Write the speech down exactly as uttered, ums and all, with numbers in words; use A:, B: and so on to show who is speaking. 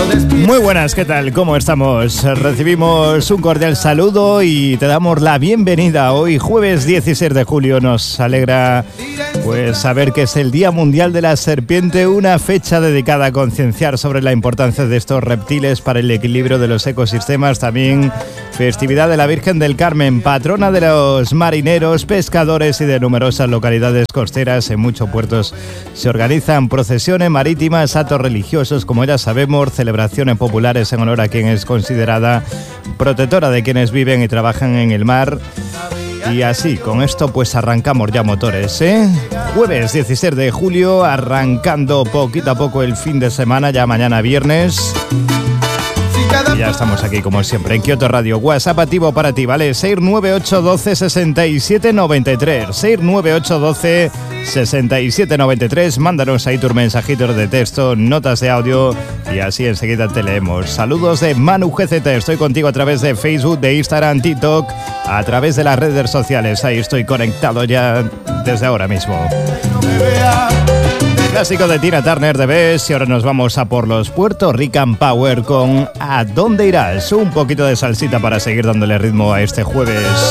A: Muy buenas, ¿qué tal? ¿Cómo estamos? Recibimos un cordial saludo y te damos la bienvenida. Hoy, jueves dieciséis de julio, nos alegra pues saber que es el Día Mundial de la Serpiente, una fecha dedicada a concienciar sobre la importancia de estos reptiles para el equilibrio de los ecosistemas. También festividad de la Virgen del Carmen, patrona de los marineros, pescadores y de numerosas localidades costeras. En muchos puertos se organizan procesiones marítimas, actos religiosos, como ya sabemos, celebraciones populares en honor a quien es considerada protectora de quienes viven y trabajan en el mar. Y así, con esto pues arrancamos ya motores, ¿eh? Jueves dieciséis de julio, arrancando poquito a poco el fin de semana, ya mañana viernes. Y ya estamos aquí como siempre en Kioto Radio. WhatsApp activo para ti, ¿vale? seis nueve ocho uno dos seis siete nueve tres seis nueve ocho uno dos seis siete nueve tres. Mándanos ahí tus mensajitos de texto, notas de audio y así enseguida te leemos. Saludos de Manu G Z. Estoy contigo a través de Facebook, de Instagram, TikTok, a través de las redes sociales. Ahí estoy conectado ya desde ahora mismo. Clásico de Tina Turner, de Best, y ahora nos vamos a por los Puerto Rican Power con ¿A dónde irás? Un poquito de salsita para seguir dándole ritmo a este jueves.